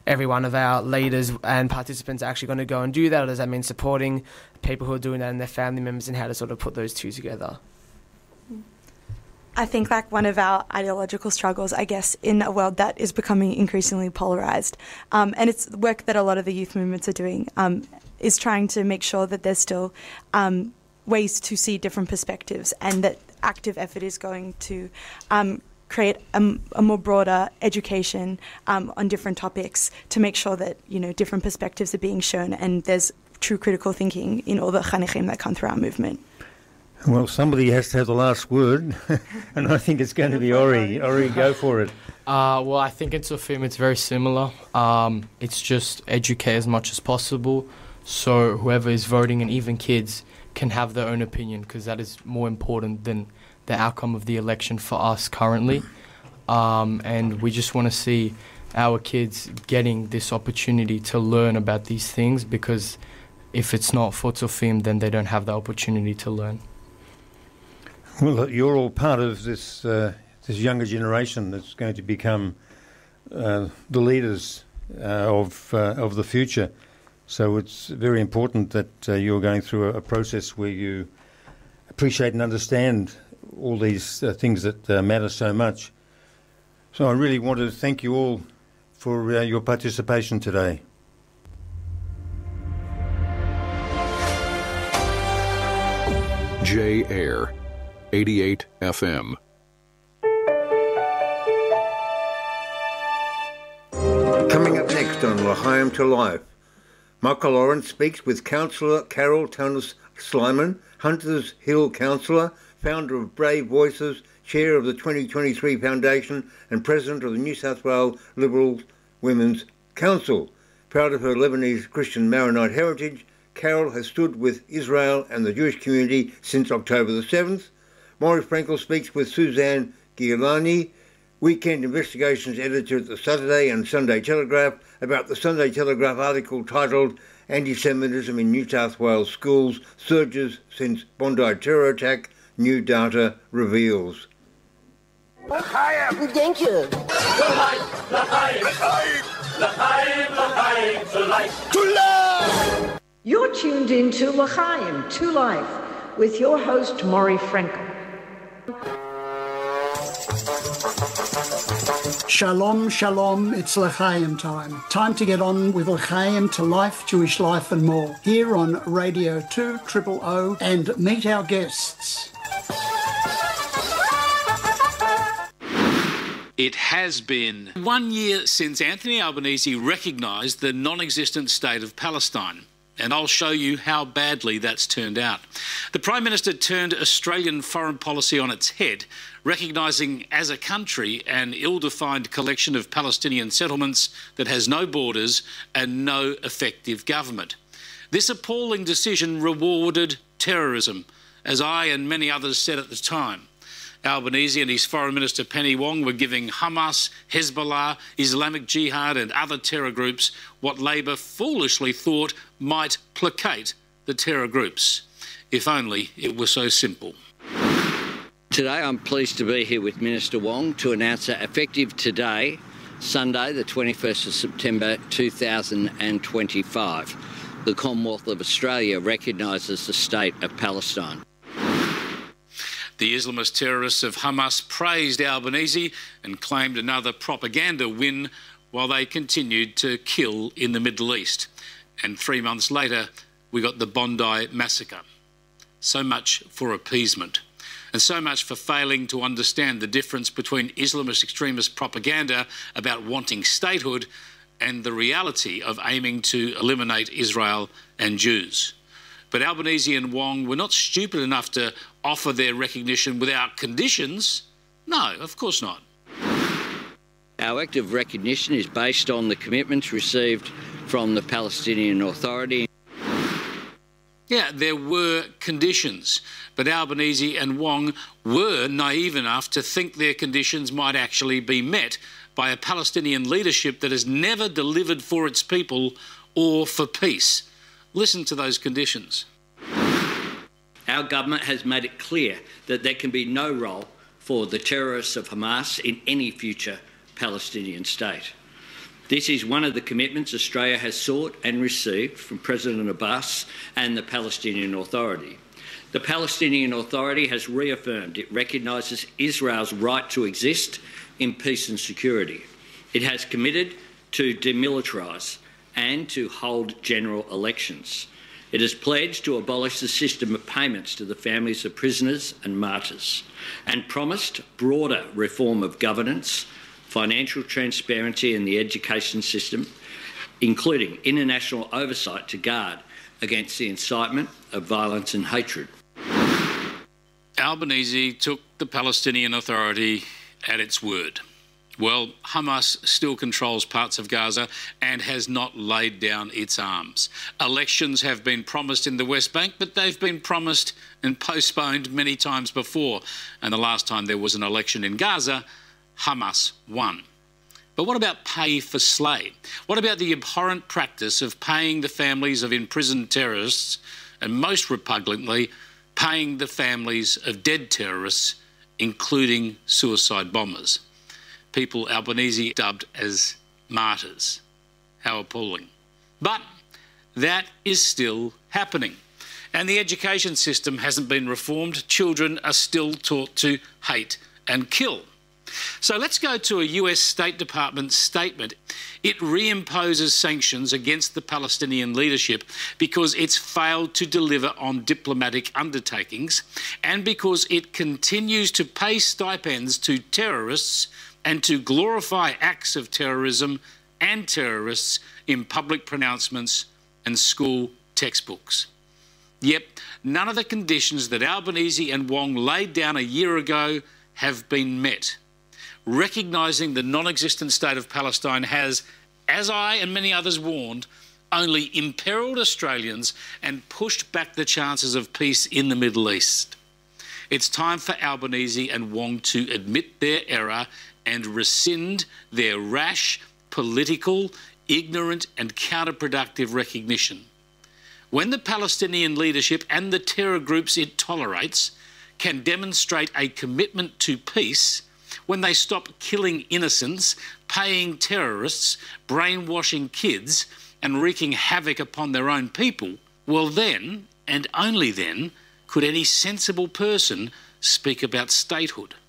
every one of our leaders and participants are actually going to go and do that, or does that mean supporting people who are doing that and their family members, and how to sort of put those two together? I think like one of our ideological struggles, I guess, in a world that is becoming increasingly polarised, and it's work that a lot of the youth movements are doing, is trying to make sure that there's still ways to see different perspectives, and that active effort is going to create a more broader education on different topics to make sure that, you know, different perspectives are being shown and there's true critical thinking in all the chanichim that come through our movement. Well, somebody has to have the last word, and I think it's going to be Ori. Ori, go for it. Well, I think in Sofim it's very similar. It's just educate as much as possible, so whoever is voting, and even kids, can have their own opinion, because that is more important than the outcome of the election for us currently. And we just want to see our kids getting this opportunity to learn about these things, because if it's not for Tzofim, then they don't have the opportunity to learn. Well, you're all part of this this younger generation that's going to become the leaders of the future. So it's very important that you're going through a process where you appreciate and understand all these things that matter so much. So I really want to thank you all for your participation today. J Air 88 FM. Coming up next on L'chaim to Life, Michael Lawrence speaks with Councillor Carol Tunis Slyman, Hunters Hill Councillor, founder of Brave Voices, chair of the 2023 Foundation and president of the New South Wales Liberal Women's Council. Proud of her Lebanese Christian Maronite heritage, Carol has stood with Israel and the Jewish community since October the 7th. Maury Frankel speaks with Suzanne Giolani, Weekend Investigations editor at the Saturday and Sunday Telegraph, about the Sunday Telegraph article titled Anti-Semitism in New South Wales Schools Surges Since Bondi Terror Attack, New Data Reveals. Thank you. To life! You're tuned into L'chaim to Life with your host, Maury Frankel. Shalom, shalom, it's L'chaim time. Time to get on with L'chaim to Life, Jewish life and more. Here on Radio 2 OOO and meet our guests. It has been 1 year since Anthony Albanese recognised the non-existent state of Palestine. And I'll show you how badly that's turned out. The Prime Minister turned Australian foreign policy on its head, recognising as a country an ill-defined collection of Palestinian settlements that has no borders and no effective government. This appalling decision rewarded terrorism, as I and many others said at the time. Albanese and his Foreign Minister Penny Wong were giving Hamas, Hezbollah, Islamic Jihad and other terror groups what Labor foolishly thought might placate the terror groups. If only it were so simple. Today I'm pleased to be here with Minister Wong to announce that effective today, Sunday the 21st of September 2025, the Commonwealth of Australia recognises the state of Palestine. The Islamist terrorists of Hamas praised Albanese and claimed another propaganda win while they continued to kill in the Middle East. And 3 months later, we got the Bondi massacre. So much for appeasement, and so much for failing to understand the difference between Islamist extremist propaganda about wanting statehood and the reality of aiming to eliminate Israel and Jews. But Albanese and Wong were not stupid enough to offer their recognition without conditions. No, of course not. Our act of recognition is based on the commitments received from the Palestinian Authority. Yeah, there were conditions, but Albanese and Wong were naive enough to think their conditions might actually be met by a Palestinian leadership that has never delivered for its people or for peace. Listen to those conditions. Our government has made it clear that there can be no role for the terrorists of Hamas in any future Palestinian state. This is one of the commitments Australia has sought and received from President Abbas and the Palestinian Authority. The Palestinian Authority has reaffirmed it recognises Israel's right to exist in peace and security. It has committed to demilitarise and to hold general elections. It has pledged to abolish the system of payments to the families of prisoners and martyrs, and promised broader reform of governance, financial transparency in the education system, including international oversight to guard against the incitement of violence and hatred. Albanese took the Palestinian Authority at its word. Well, Hamas still controls parts of Gaza and has not laid down its arms. Elections have been promised in the West Bank, but they've been promised and postponed many times before. And the last time there was an election in Gaza, Hamas won. But what about pay for slay? What about the abhorrent practice of paying the families of imprisoned terrorists, and most repugnantly, paying the families of dead terrorists, including suicide bombers? People Albanese dubbed as martyrs. How appalling. But that is still happening. And the education system hasn't been reformed. Children are still taught to hate and kill. So let's go to a US State Department statement. It reimposes sanctions against the Palestinian leadership because it's failed to deliver on diplomatic undertakings and because it continues to pay stipends to terrorists and to glorify acts of terrorism and terrorists in public pronouncements and school textbooks. Yet, none of the conditions that Albanese and Wong laid down a year ago have been met. Recognising the non-existent state of Palestine has, as I and many others warned, only imperilled Australians and pushed back the chances of peace in the Middle East. It's time for Albanese and Wong to admit their error and rescind their rash, political, ignorant and counterproductive recognition. When the Palestinian leadership and the terror groups it tolerates can demonstrate a commitment to peace, when they stop killing innocents, paying terrorists, brainwashing kids and wreaking havoc upon their own people, well then, and only then, could any sensible person speak about statehood.